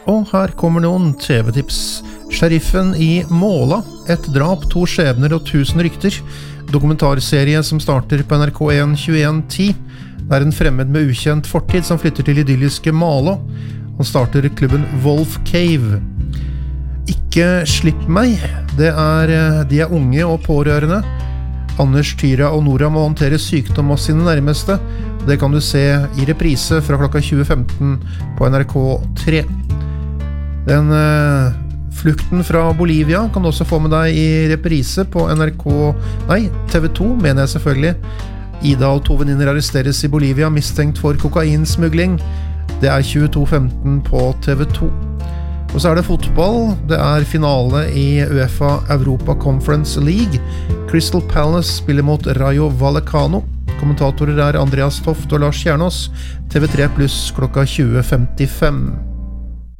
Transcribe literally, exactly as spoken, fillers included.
Og her kommer noen T V-tips. Sheriffen i Måla, et drap, to skjebner og tusen rykter. Dokumentarserie som starter på N R K en tjueen ti. Det er en fremmed med ukjent fortid som flytter til idylliske Malå. Han starter klubben Wolf Cave. Ikke slipp meg. Det er, de er unge og pårørende. Anders, Tyra og Nora må håndtere sykdom av sine nærmeste. Det kan du se i reprise fra klokka tjue femten på N R K tre. Den uh, flukten fra Bolivia kan du også få med deg i reprise på N R K, nei, T V to, mener jeg selvfølgelig. Ida og to venninner arresteres i Bolivia mistenkt for kokainsmugling. Det er tjueto femten på T V to. Og så er det fotball. Det er finale i UEFA Europa Conference League. Crystal Palace spiller mot Rayo Vallecano. Kommentatorer er Andreas Toft og Lars Kjernås. T V tre pluss klokka tjue femtifem.